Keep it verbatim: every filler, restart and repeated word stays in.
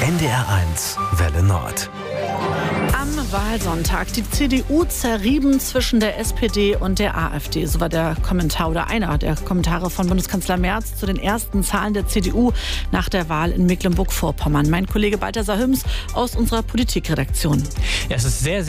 N D R eins Welle Nord. Am Wahlsonntag die C D U zerrieben zwischen der S P D und der AfD. So war der Kommentar oder einer der Kommentare von Bundeskanzler Merz zu den ersten Zahlen der C D U nach der Wahl in Mecklenburg-Vorpommern. Mein Kollege Balthasar Hüms aus unserer Politikredaktion. Ja, es ist sehr,